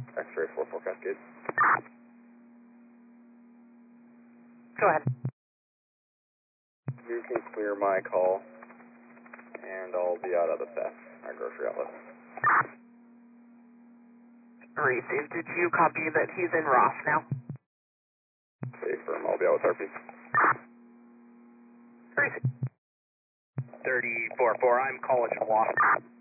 X-ray 44 Cascade. Go ahead. You can clear my call, and I'll be out of the fast grocery outlet. Received. Did you copy that he's in Ross now? Safe firm, I'll be out with RP. Received. 34-4, I'm College Walk.